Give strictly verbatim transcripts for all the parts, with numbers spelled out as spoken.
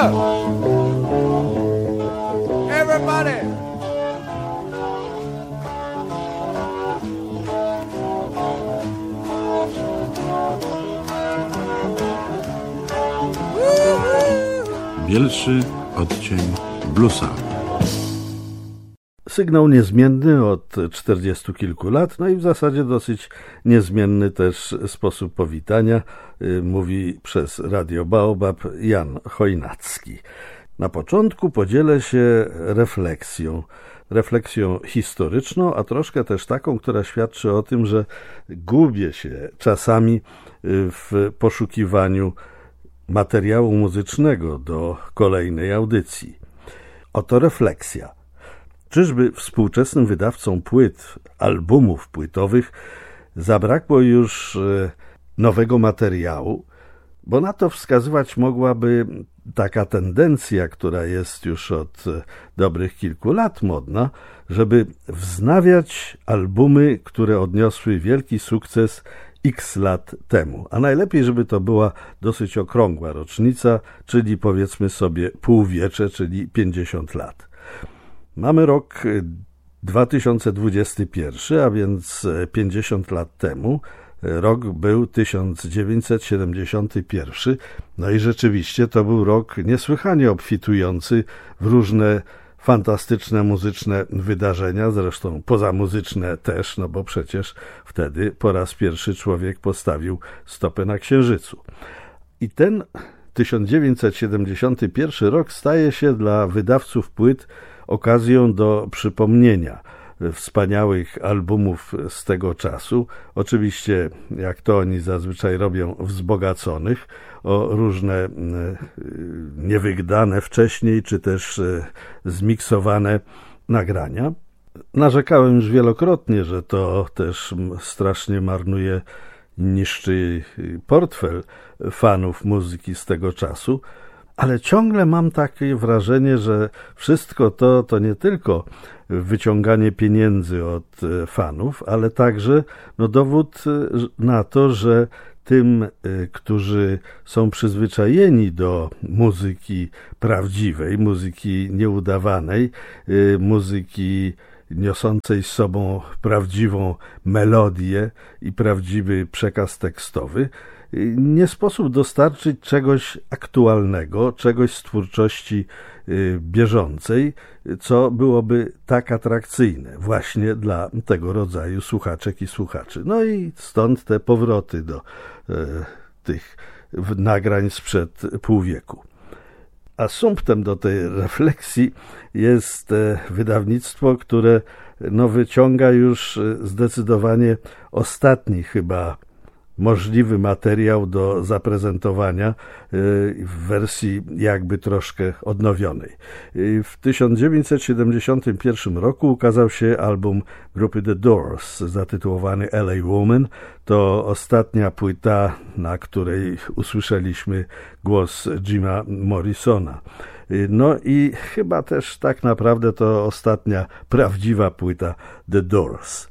up! Everybody! Pierwszy odcień bluesa. Sygnał niezmienny od czterdziestu kilku lat, no i w zasadzie dosyć niezmienny też sposób powitania, mówi przez Radio Baobab Jan Chojnacki. Na początku podzielę się refleksją. Refleksją historyczną, a troszkę też taką, która świadczy o tym, że gubię się czasami w poszukiwaniu materiału muzycznego do kolejnej audycji. Oto refleksja. Czyżby współczesnym wydawcom płyt, albumów płytowych zabrakło już nowego materiału? Bo na to wskazywać mogłaby taka tendencja, która jest już od dobrych kilku lat modna, żeby wznawiać albumy, które odniosły wielki sukces x lat temu. A najlepiej, żeby to była dosyć okrągła rocznica, czyli powiedzmy sobie półwiecze, czyli pięćdziesiąt lat. Mamy rok dwa tysiące dwudziesty pierwszy, a więc pięćdziesiąt lat temu. Rok był tysiąc dziewięćset siedemdziesiąty pierwszy, no i rzeczywiście to był rok niesłychanie obfitujący w różne fantastyczne muzyczne wydarzenia, zresztą pozamuzyczne też, no bo przecież wtedy po raz pierwszy człowiek postawił stopę na Księżycu. I ten tysiąc dziewięćset siedemdziesiąty pierwszy rok staje się dla wydawców płyt okazją do przypomnienia wspaniałych albumów z tego czasu. Oczywiście, jak to oni zazwyczaj robią, wzbogaconych o różne niewydane wcześniej, czy też zmiksowane nagrania. Narzekałem już wielokrotnie, że to też strasznie marnuje, niszczy portfel fanów muzyki z tego czasu, ale ciągle mam takie wrażenie, że wszystko to to nie tylko wyciąganie pieniędzy od fanów, ale także no, dowód na to, że tym, którzy są przyzwyczajeni do muzyki prawdziwej, muzyki nieudawanej, muzyki niosącej z sobą prawdziwą melodię i prawdziwy przekaz tekstowy, nie sposób dostarczyć czegoś aktualnego, czegoś z twórczości bieżącej, co byłoby tak atrakcyjne właśnie dla tego rodzaju słuchaczek i słuchaczy. No i stąd te powroty do e, tych nagrań sprzed pół wieku. Asumptem do tej refleksji jest wydawnictwo, które no, wyciąga już zdecydowanie ostatni chyba możliwy materiał do zaprezentowania w wersji jakby troszkę odnowionej. W tysiąc dziewięćset siedemdziesiątym pierwszym roku ukazał się album grupy The Doors zatytułowany L A Woman. To ostatnia płyta, na której usłyszeliśmy głos Jima Morrisona. No i chyba też tak naprawdę to ostatnia prawdziwa płyta The Doors.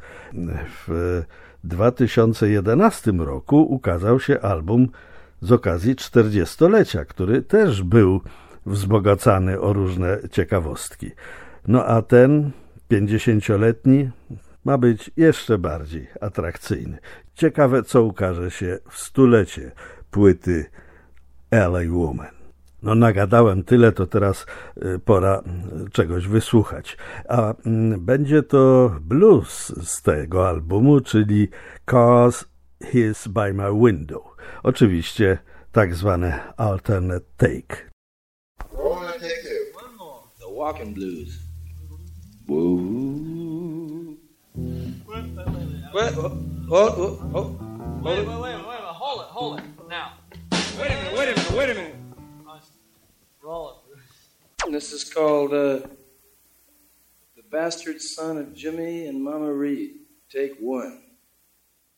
W dwa tysiące jedenastym roku ukazał się album z okazji czterdziestolecia, który też był wzbogacany o różne ciekawostki. No a ten pięćdziesięcioletni ma być jeszcze bardziej atrakcyjny. Ciekawe, co ukaże się w stulecie płyty L A Woman. No nagadałem tyle, to teraz pora czegoś wysłuchać. A będzie to blues z tego albumu, czyli Cause He's by My Window. Oczywiście tak zwane alternate take. The Walking Blues. Whoa. Wait, oh, oh, oh, oh. Wait, wait, wait, wait, wait, hold it, hold it, now. Wait a minute, wait a minute, wait a minute. Roll it. This is called uh, The Bastard Son of Jimmy and Mama Reed. Take one.